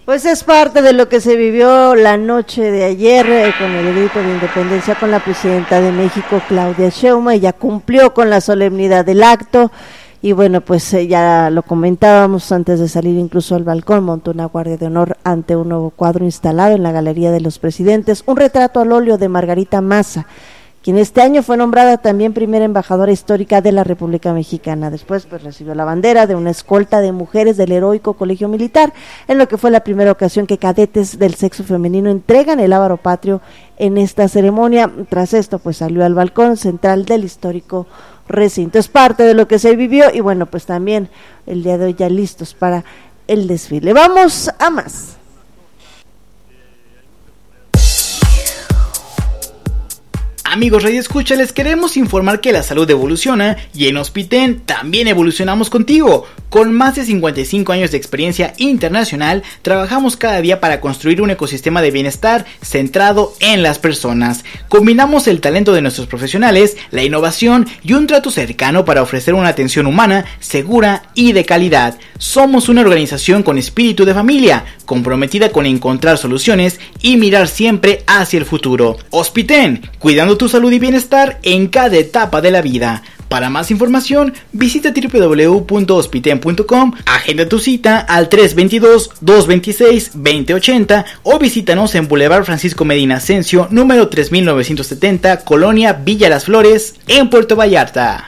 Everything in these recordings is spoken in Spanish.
Pues es parte de lo que se vivió la noche de ayer con el grito de independencia con la presidenta de México, Claudia Sheinbaum. Ella cumplió con la solemnidad del acto y bueno, pues ya lo comentábamos antes de salir incluso al balcón, montó una guardia de honor ante un nuevo cuadro instalado en la Galería de los Presidentes, un retrato al óleo de Margarita Maza, quien este año fue nombrada también primera embajadora histórica de la República Mexicana. Después pues recibió la bandera de una escolta de mujeres del heroico Colegio Militar, en lo que fue la primera ocasión que cadetes del sexo femenino entregan el lábaro patrio en esta ceremonia. Tras esto pues salió al balcón central del histórico recinto. Es parte de lo que se vivió y bueno, pues también el día de hoy ya listos para el desfile. Vamos a más. Amigos Radio Escucha, les queremos informar que la salud evoluciona y en Hospiten también evolucionamos contigo. Con más de 55 años de experiencia internacional, trabajamos cada día para construir un ecosistema de bienestar centrado en las personas. Combinamos el talento de nuestros profesionales, la innovación y un trato cercano para ofrecer una atención humana, segura y de calidad. Somos una organización con espíritu de familia, comprometida con encontrar soluciones y mirar siempre hacia el futuro. Hospiten, cuidando tu salud y bienestar en cada etapa de la vida. Para más información, visita www.hospiten.com, agenda tu cita al 322-226-2080 o visítanos en Boulevard Francisco Medina Ascencio, número 3970, Colonia Villa Las Flores, en Puerto Vallarta.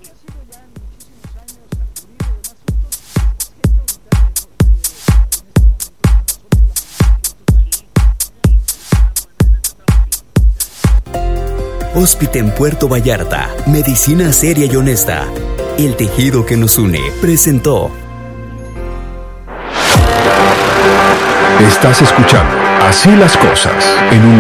Hospiten Puerto Vallarta, medicina seria y honesta. El tejido que nos une, presentó. Estás escuchando Así las Cosas en un